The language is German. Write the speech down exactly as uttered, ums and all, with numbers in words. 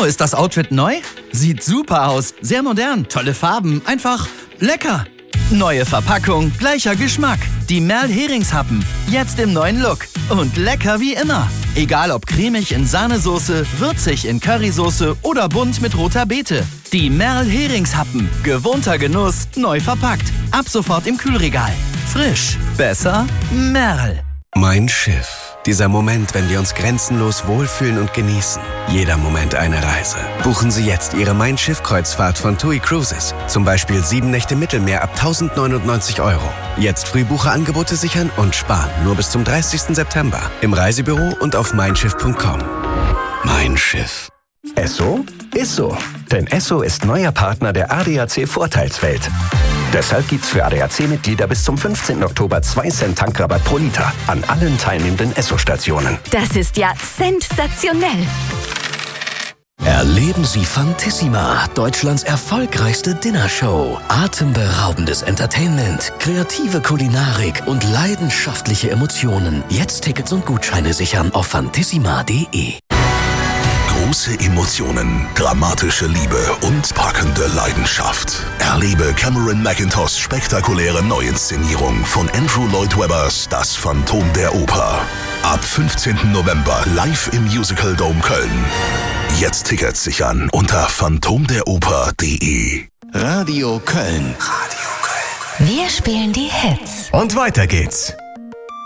Oh, ist das Outfit neu? Sieht super aus, sehr modern, tolle Farben, einfach lecker. Neue Verpackung, gleicher Geschmack. Die Merl-Heringshappen, jetzt im neuen Look. Und lecker wie immer. Egal ob cremig in Sahnesoße, würzig in Currysoße oder bunt mit roter Beete. Die Merl-Heringshappen, gewohnter Genuss, neu verpackt. Ab sofort im Kühlregal. Frisch, besser, Merl. Mein Schiff. Dieser Moment, wenn wir uns grenzenlos wohlfühlen und genießen. Jeder Moment eine Reise. Buchen Sie jetzt Ihre Mein Schiff-Kreuzfahrt von TUI Cruises. Zum Beispiel sieben Nächte Mittelmeer ab tausendneunundneunzig Euro. Jetzt Frühbucherangebote sichern und sparen. Nur bis zum dreißigsten September. Im Reisebüro und auf mein schiff punkt com. Mein Schiff. Esso ist so. Denn Esso ist neuer Partner der A D A C Vorteilswelt. Deshalb gibt's für A D A C-Mitglieder bis zum fünfzehnten Oktober zwei Cent Tankrabatt pro Liter an allen teilnehmenden Esso-Stationen. Das ist ja sensationell. Erleben Sie Fantissima, Deutschlands erfolgreichste Dinnershow. Atemberaubendes Entertainment, kreative Kulinarik und leidenschaftliche Emotionen. Jetzt Tickets und Gutscheine sichern auf fantissima punkt de. Große Emotionen, dramatische Liebe und packende Leidenschaft. Erlebe Cameron Mackintoshs spektakuläre Neuinszenierung von Andrew Lloyd Webbers Das Phantom der Oper. Ab fünfzehnten November live im Musical Dome Köln. Jetzt Tickets sichern unter phantom der oper punkt de. Radio Köln. Wir spielen die Hits. Und weiter geht's.